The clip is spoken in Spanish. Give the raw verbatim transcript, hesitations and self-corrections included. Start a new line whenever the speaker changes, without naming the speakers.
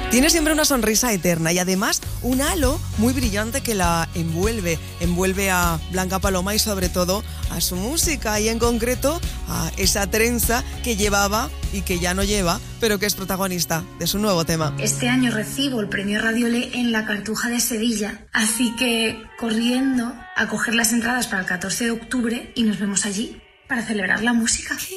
Tiene siempre una sonrisa eterna y además un halo muy brillante que la envuelve, envuelve a Blanca Paloma y sobre todo a su música y en concreto a esa trenza que llevaba y que ya no lleva, pero que es protagonista de su nuevo tema.
Este año recibo el premio Radiolé en la Cartuja de Sevilla, así que corriendo a coger las entradas para el catorce de octubre y nos vemos allí para celebrar la música.